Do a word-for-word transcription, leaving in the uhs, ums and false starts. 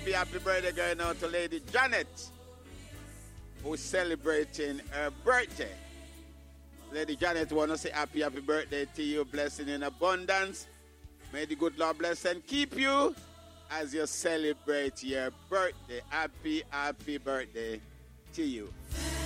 Happy, happy birthday going out to Lady Janet, who's celebrating her birthday. Lady Janet, want to say happy, happy birthday to you. Blessing in abundance. May the good Lord bless and keep you as you celebrate your birthday. Happy, happy birthday to you.